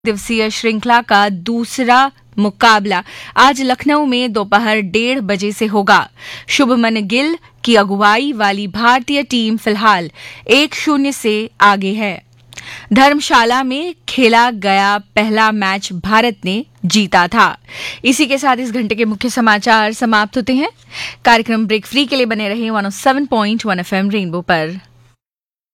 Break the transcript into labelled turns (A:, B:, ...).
A: दिवसीय श्रृंखला का दूसरा मुकाबला आज लखनऊ में दोपहर 1:30 बजे से होगा। शुभमन गिल की अगुवाई वाली भारतीय टीम फिलहाल 1-0 से आगे है। धर्मशाला में खेला गया पहला मैच भारत ने जीता था। इसी के साथ इस घंटे के मुख्य समाचार समाप्त होते हैं। कार्यक्रम ब्रेक फ्री के लिए बने रहे 107.1 FM रेनबो पर।